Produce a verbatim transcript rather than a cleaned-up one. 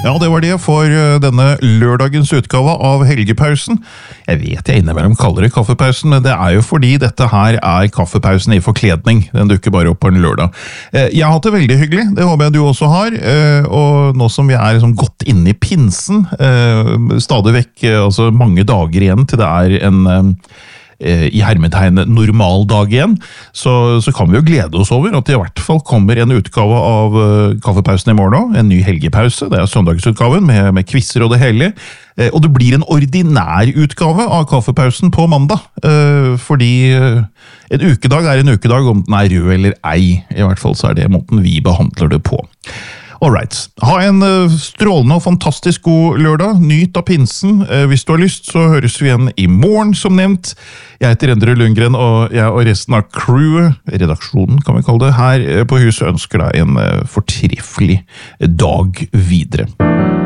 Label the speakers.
Speaker 1: Ja, det var det for denne lørdagens utgave av Helgepausen. Jeg vet jeg innimellom kaller det kaffepausen, men det er jo fordi dette her er kaffepausen i forkledning. Den dukker bare opp på en lørdag. Jeg har hatt det veldig hyggelig, det håper jeg du også har. Og nå som vi er liksom godt inne i pinsen, stadig vekk altså mange dager igjen til det er en i hermetegn normal dag igjen, så, så kan vi jo glede oss over at det i hvert fall kommer en utgave av uh, kaffepausen i morgen også, en ny helgepause, det er søndagsutgaven med, med quizzer og det hele, uh, og det blir en ordinær utgave av kaffepausen på mandag, uh, fordi uh, en ukedag er en ukedag om den er rød eller ei, i hvert fall så er det måten vi behandler det på. Alright, ha en uh, strålende og fantastisk god lørdag, nyt av pinsen, uh, hvis du har lyst så høres vi igjen i morgen som nevnt. Jeg heter Endre Lundgren og jeg og resten av crewet, redaksjonen kan vi kalle det, her på huset ønsker deg en uh, fortreffelig dag videre.